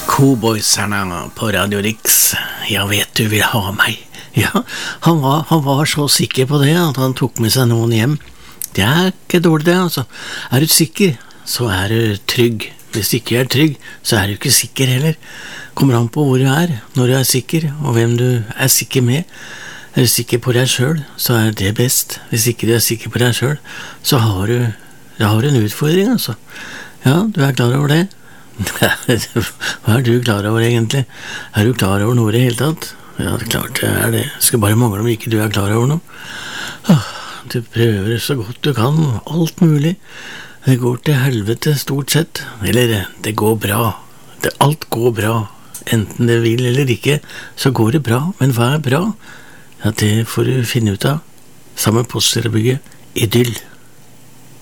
Cowboyserne på Radio Rix. Jeg vet du vil ha meg. Ja, han var så sikker på det at han tok med seg noen hjem. Det er ikke dårlig det, altså. Er du sikker, så er du trygg. Hvis du ikke er trygg, så er du ikke sikker heller. Kommer an på hvor du er, når du er sikker, og hvem du er sikker med. Er du sikker på deg selv, så er det best. Hvis ikke du er sikker på deg selv, så har du en utfordring, altså. Ja, du er klar over det. Hva er du klar over egentlig? Er du klar over noe i det hele tatt? Ja, det er klart det er det. Det skal bare mangle om ikke du er klar over noe. Du prøver så godt du kan, alt mulig. Det går til helvete stort sett. Eller, det går bra. Alt går bra. Enten det vil eller ikke, så går det bra. Men hva er bra? Ja, det får du finne ut av. Sammen på Postgirobygget. Idyll.